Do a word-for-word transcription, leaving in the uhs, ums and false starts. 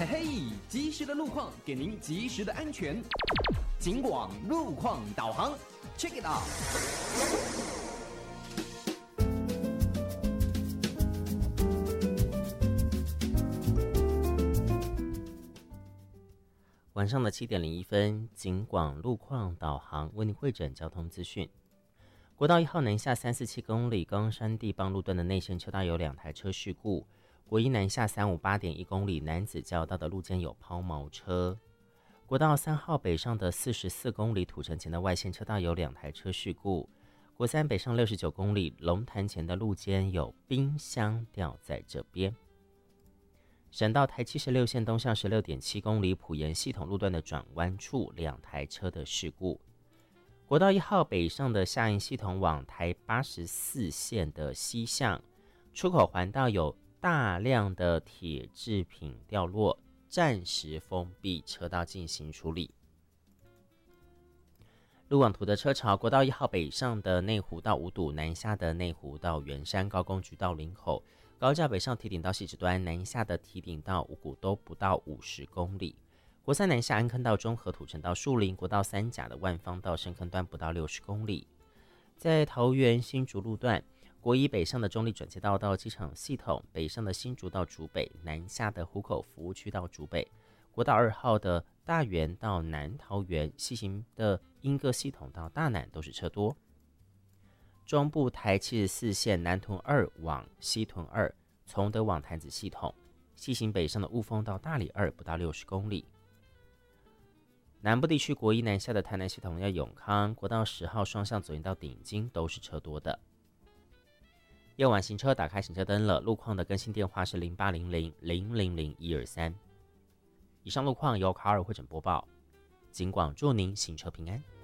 嘿嘿，及时的路况给您及时的安全。警广路况导航 ，check it out。 晚上的七点零一分，警广路况导航为您汇整交通资讯。国道一号南下三四七公里冈山地邦路段的内线车道有两台车事故。国一南下三五八点一公里南子交道的路肩有抛锚车。国道三号北上的四十四公里土城前的外线车道有两台车事故。国三北上六十九公里龙潭前的路肩有冰箱掉在这边。省道台七十六线东向十六点七公里埔盐系统路段的转弯处两台车的事故。国道一号北上的下营系统往台八十四线的西向出口环道有大量的铁制品掉落，暂时封闭车道进行处理。路网图的车潮，国道一号北上的内湖到五堵，南下的内湖到圆山高工局到林口，高架北上堤顶到汐止端，南下的堤顶到五股都不到五十公里。国三南下安坑到中和土城到树林，国道三甲的万方到深坑端不到六十公里。在桃园新竹路段，国一北上的中立转接道到机场系统，北上的新竹到竹北，南下的湖口服务区到竹北。国道二号的大园到南桃园，西行的莺歌系统到大南都是车多。中部台七十四线南屯二往西屯二，崇德往潭子系统，西行北上的雾峰到大里二不到六十公里。南部地区国一南下的台南系统要永康，国道十号双向左营到顶金都是车多的。夜晚行车打开行车灯了，路况的更新电话是零八零零零零零一二三。以上路况由卡尔汇整播报，警广祝您行车平安。